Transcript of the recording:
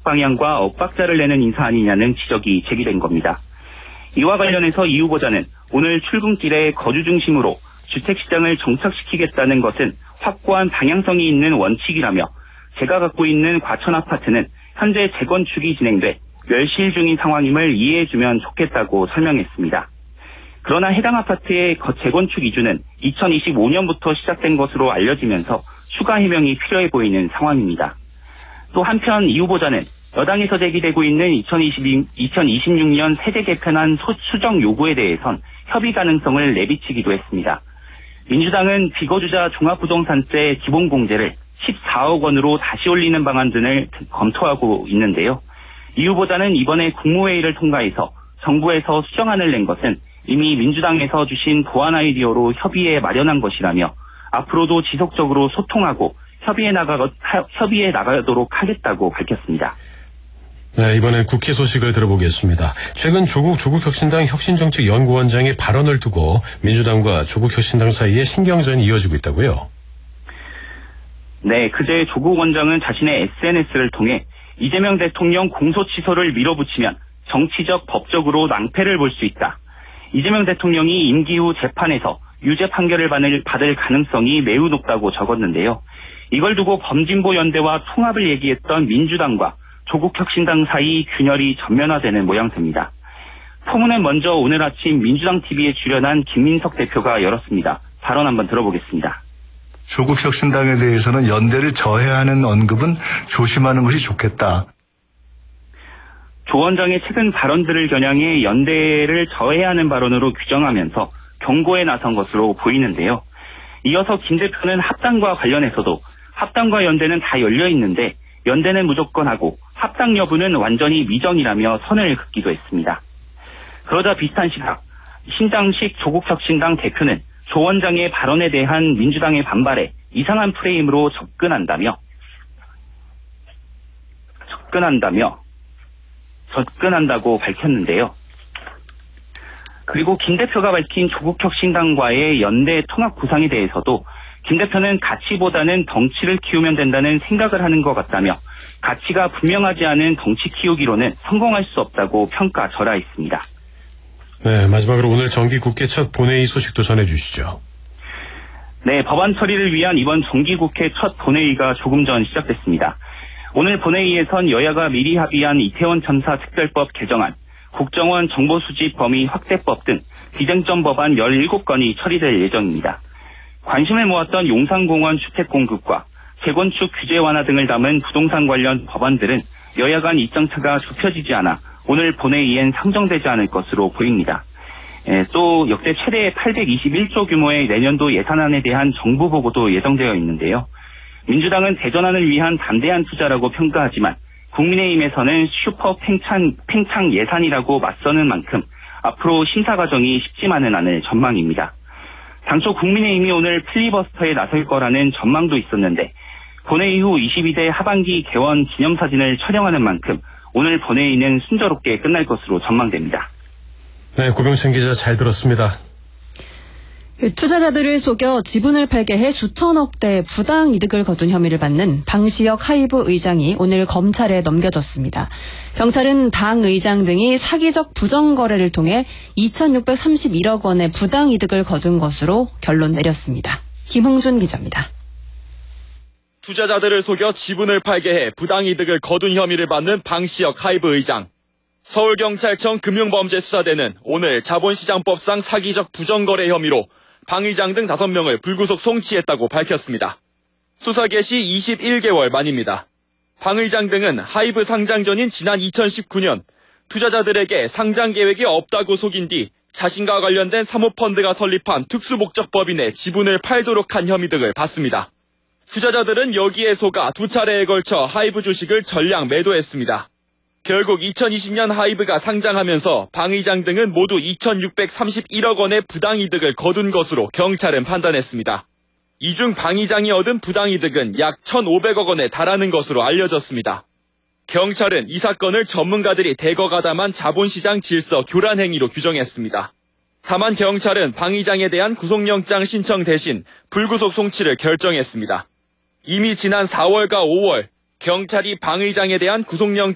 방향과 엇박자를 내는 인사 아니냐는 지적이 제기된 겁니다. 이와 관련해서 이 후보자는 오늘 출근길에 거주 중심으로 주택시장을 정착시키겠다는 것은 확고한 방향성이 있는 원칙이라며 제가 갖고 있는 과천 아파트는 현재 재건축이 진행돼 멸실 중인 상황임을 이해해주면 좋겠다고 설명했습니다. 그러나 해당 아파트의 재건축 이주는 2025년부터 시작된 것으로 알려지면서 추가 해명이 필요해 보이는 상황입니다. 또 한편 이 후보자는 여당에서 제기되고 있는 2026년 세제 개편안 수정 요구에 대해선 협의 가능성을 내비치기도 했습니다. 민주당은 비거주자 종합부동산세 기본공제를 14억 원으로 다시 올리는 방안 등을 검토하고 있는데요. 이 후보자는 이번에 국무회의를 통과해서 정부에서 수정안을 낸 것은 이미 민주당에서 주신 보완 아이디어로 협의에 마련한 것이라며 앞으로도 지속적으로 소통하고 협의에 나가도록 하겠다고 밝혔습니다. 네, 이번엔 국회 소식을 들어보겠습니다. 최근 조국혁신당 혁신정책연구원장의 발언을 두고 민주당과 조국혁신당 사이에 신경전이 이어지고 있다고요? 네, 그제 조국 원장은 자신의 SNS를 통해 이재명 대통령 공소 취소를 밀어붙이면 정치적, 법적으로 낭패를 볼 수 있다. 이재명 대통령이 임기 후 재판에서 유죄 판결을 받을 가능성이 매우 높다고 적었는데요. 이걸 두고 범진보 연대와 통합을 얘기했던 민주당과 조국혁신당 사이 균열이 전면화되는 모양새입니다. 포문은 먼저 오늘 아침 민주당 TV에 출연한 김민석 대표가 열었습니다. 발언 한번 들어보겠습니다. 조국혁신당에 대해서는 연대를 저해하는 언급은 조심하는 것이 좋겠다. 조 원장의 최근 발언들을 겨냥해 연대를 저해하는 발언으로 규정하면서 경고에 나선 것으로 보이는데요. 이어서 김 대표는 합당과 관련해서도 합당과 연대는 다 열려 있는데 연대는 무조건 하고 합당 여부는 완전히 미정이라며 선을 긋기도 했습니다. 그러자 비슷한 시각 신장식 조국혁신당 대표는 조 원장의 발언에 대한 민주당의 반발에 이상한 프레임으로 접근한다고 밝혔는데요. 그리고 김 대표가 밝힌 조국혁신당과의 연대 통합 구상에 대해서도 김 대표는 가치보다는 덩치를 키우면 된다는 생각을 하는 것 같다며 가치가 분명하지 않은 덩치 키우기로는 성공할 수 없다고 평가절하했습니다. 네, 마지막으로 오늘 정기국회 첫 본회의 소식도 전해주시죠. 네, 법안 처리를 위한 이번 정기국회 첫 본회의가 조금 전 시작됐습니다. 오늘 본회의에선 여야가 미리 합의한 이태원 참사 특별법 개정안, 국정원 정보수집 범위 확대법 등 비쟁점 법안 17건이 처리될 예정입니다. 관심을 모았던 용산공원 주택공급과 재건축 규제 완화 등을 담은 부동산 관련 법안들은 여야 간 입장차가 좁혀지지 않아 오늘 본회의엔 상정되지 않을 것으로 보입니다. 또 역대 최대 821조 규모의 내년도 예산안에 대한 정부 보고도 예정되어 있는데요. 민주당은 대전환을 위한 담대한 투자라고 평가하지만 국민의힘에서는 슈퍼 팽창 예산이라고 맞서는 만큼 앞으로 심사 과정이 쉽지만은 않을 전망입니다. 당초 국민의힘이 오늘 필리버스터에 나설 거라는 전망도 있었는데 본회의 후 22대 하반기 개원 기념사진을 촬영하는 만큼 오늘 본회의는 순조롭게 끝날 것으로 전망됩니다. 네, 고병찬 기자 잘 들었습니다. 투자자들을 속여 지분을 팔게 해 수천억대 부당 이득을 거둔 혐의를 받는 방시혁 하이브 의장이 오늘 검찰에 넘겨졌습니다. 경찰은 당 의장 등이 사기적 부정거래를 통해 2,631억 원의 부당 이득을 거둔 것으로 결론 내렸습니다. 김흥준 기자입니다. 투자자들을 속여 지분을 팔게 해 부당 이득을 거둔 혐의를 받는 방시혁 하이브 의장. 서울경찰청 금융범죄수사대는 오늘 자본시장법상 사기적 부정거래 혐의로 방 의장 등 5명을 불구속 송치했다고 밝혔습니다. 수사 개시 21개월 만입니다. 방 의장 등은 하이브 상장 전인 지난 2019년 투자자들에게 상장 계획이 없다고 속인 뒤 자신과 관련된 사모펀드가 설립한 특수목적법인에 지분을 팔도록 한 혐의 등을 받습니다. 투자자들은 여기에 속아 2차례에 걸쳐 하이브 주식을 전량 매도했습니다. 결국 2020년 하이브가 상장하면서 방 의장 등은 모두 2,631억 원의 부당이득을 거둔 것으로 경찰은 판단했습니다. 이 중 방 의장이 얻은 부당이득은 약 1,500억 원에 달하는 것으로 알려졌습니다. 경찰은 이 사건을 전문가들이 대거 가담한 자본시장 질서 교란 행위로 규정했습니다. 다만 경찰은 방 의장에 대한 구속영장 신청 대신 불구속 송치를 결정했습니다. 이미 지난 4월과 5월 경찰이 방 의장에 대한 구속영장